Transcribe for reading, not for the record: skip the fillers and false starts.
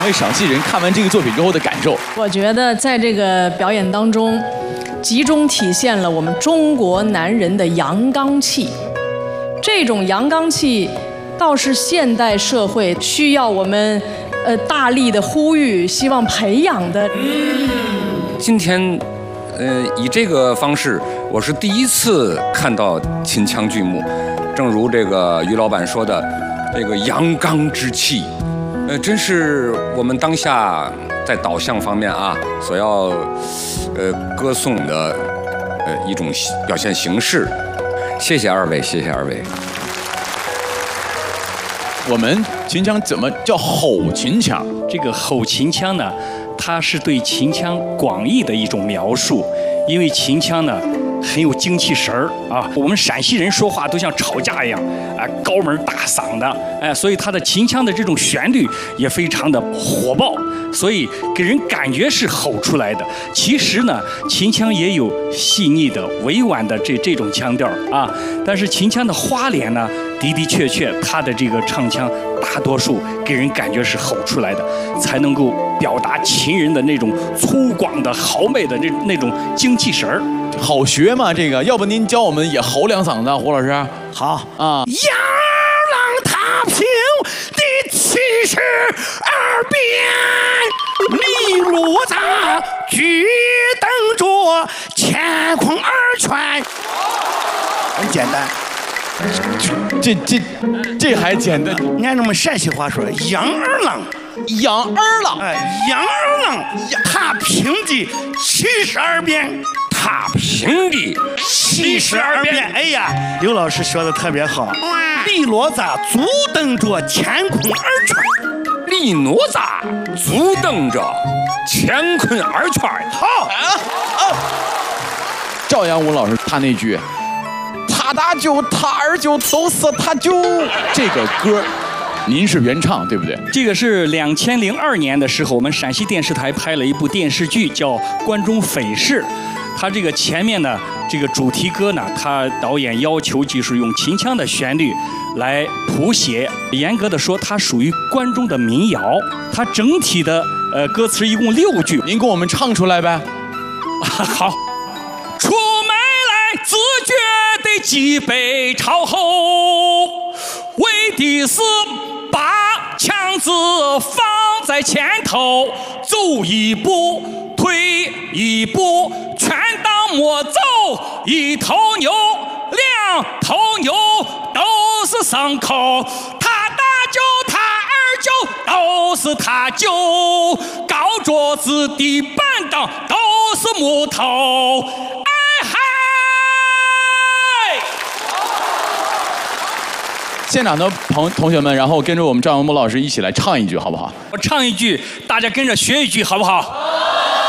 为赏析人看完这个作品之后的感受。 我觉得在这个表演当中，集中体现了我们中国男人的阳刚气。这种阳刚气，倒是现代社会需要我们大力的呼吁，希望培养的。 今天，以这个方式，我是第一次看到秦腔剧目。正如这个于老板说的，这个阳刚之气，真是我们当下在导向方面啊所要歌颂的一种表现形式。谢谢二位，谢谢二位。 我们秦腔怎么叫吼秦腔？ 这个吼秦腔呢，它是对秦腔广义的一种描述，因为秦腔呢很有精气神儿啊。我们陕西人说话都像吵架一样，高门大嗓的，所以它的秦腔的这种旋律也非常的火爆，所以给人感觉是吼出来的。其实呢，秦腔也有细腻的、委婉的这种腔调啊，但是秦腔的花脸呢，的确，它的这个唱腔大多数给人感觉是吼出来的，才能够表达秦人的那种粗犷的、豪迈的那种精气神儿。 好学嘛，这个，要不您教我们也吼两嗓子，胡老师？ 好啊。 阳浪踏平第72鞭，利路杂举灯着乾坤二拳。很简单。 这还简单。 按照我们陕西话说，杨二郎， 杨二郎， 杨二郎踏平的72鞭。 踏平的 72鞭。哎呀，刘老师说的特别好。利罗扎足蹬着乾坤二拳， 利哪吒足蹬着乾坤二拳。 好赵阳武老师他那句他大舅他二舅都是他舅，这个歌您是原唱对不对？ 这个是2002年的时候，我们陕西电视台拍了一部电视剧叫《关中匪事》。他这个前面呢，这个主题歌呢，他导演要求就是用秦腔的旋律来谱写。严格的说，它属于关中的民谣。它整体的歌词一共6句， 您给我们唱出来呗。 好，出门来自觉得脊背朝后，为的是把枪子放在前头，走一步退一步，全当没走。一头牛两头牛都是牲口，他大舅他二舅都是他舅，高桌子的板凳都是木头。哎嗨！ 现场的同学们，然后跟着我们赵阳武老师一起来唱一句，好不好？ 我唱一句，大家跟着学一句，好不好？